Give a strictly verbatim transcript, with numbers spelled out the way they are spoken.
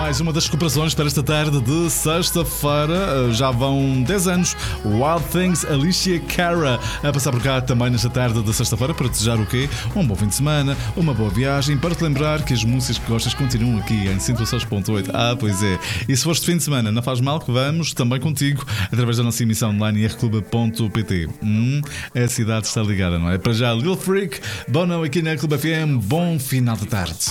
mais uma das recuperações para esta tarde de sexta-feira. Já vão dez anos. Wild Things, Alicia Cara a passar por cá também nesta tarde de sexta-feira para desejar o quê? Um bom fim de semana, uma boa viagem, para te lembrar que as músicas que gostas continuam aqui em cento e seis ponto oito. Ah, pois é. E se fores de fim de semana, não faz mal que vamos também contigo através da nossa emissão online r clube ponto p t. Hum, a cidade está ligada, não é? Para já, Lil Freak, Bono aqui na Clube F M. Bom final de tarde.